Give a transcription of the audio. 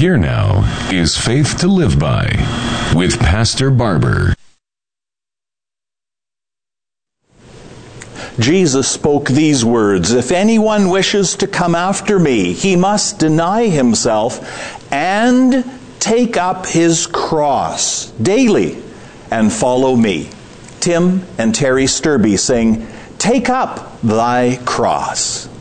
Here now is Faith to Live By with Pastor Barber. Jesus spoke these words, "If anyone wishes to come after me, he must deny himself and take up his cross daily and follow me." Tim and Terry Sturby sing, "Take up thy cross."